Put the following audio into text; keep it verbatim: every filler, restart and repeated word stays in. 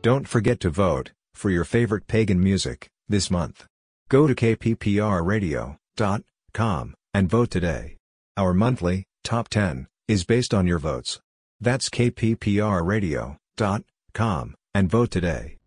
Don't forget to vote for your favorite pagan music this month. Go to k p p r radio dot com and vote today. Our monthly Top ten is based on your votes. That's k p p r radio dot com and vote today.